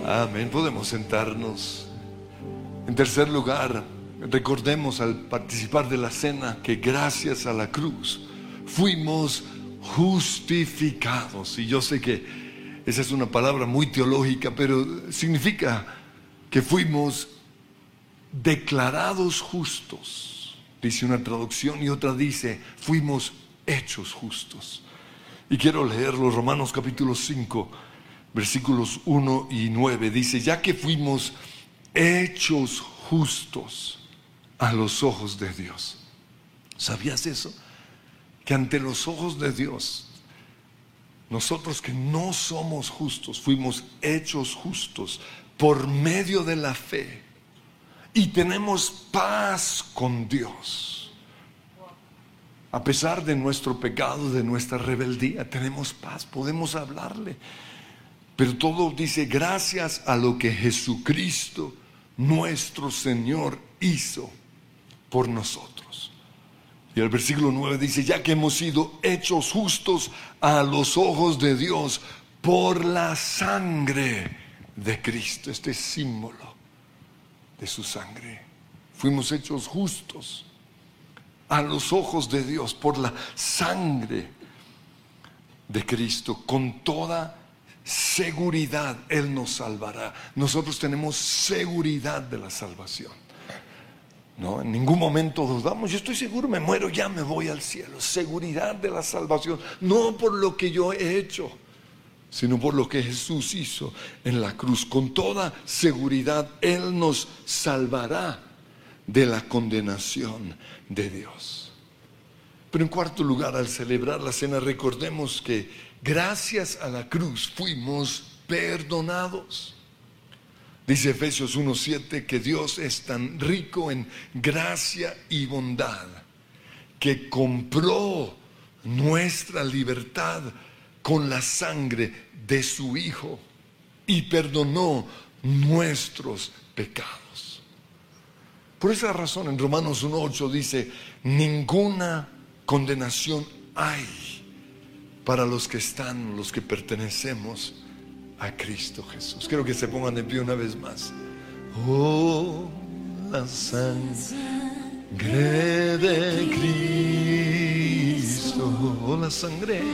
Amén. Podemos sentarnos. En tercer lugar, recordemos al participar de la cena que gracias a la cruz fuimos justificados. Y yo sé que esa es una palabra muy teológica, pero significa que fuimos declarados justos, dice una traducción, y otra dice fuimos hechos justos. Y quiero leerlo, Romanos capítulo 5, versículos 1 y 9, dice: ya que fuimos hechos justos a los ojos de Dios. ¿Sabías eso? Que ante los ojos de Dios, nosotros que no somos justos, fuimos hechos justos por medio de la fe, y tenemos paz con Dios. A pesar de nuestro pecado, de nuestra rebeldía, tenemos paz, podemos hablarle. Pero todo dice gracias a lo que Jesucristo, nuestro Señor, hizo por nosotros. Y el versículo 9 dice: ya que hemos sido hechos justos a los ojos de Dios por la sangre de Cristo. Este es símbolo de su sangre. Fuimos hechos justos a los ojos de Dios por la sangre de Cristo. Con toda seguridad Él nos salvará. Nosotros tenemos seguridad de la salvación. No, en ningún momento dudamos. Yo estoy seguro, me muero, ya me voy al cielo. Seguridad de la salvación, no por lo que yo he hecho, sino por lo que Jesús hizo en la cruz. Con toda seguridad Él nos salvará de la condenación de Dios. Pero en cuarto lugar, al celebrar la cena, recordemos que gracias a la cruz fuimos perdonados. Dice Efesios 1:7 que Dios es tan rico en gracia y bondad que compró nuestra libertad con la sangre de su Hijo y perdonó nuestros pecados. Por esa razón en Romanos 1:8 dice: ninguna condenación hay para los que pertenecemos a Cristo Jesús. Quiero que se pongan de pie una vez más. Oh, la sangre de Cristo, oh, la sangre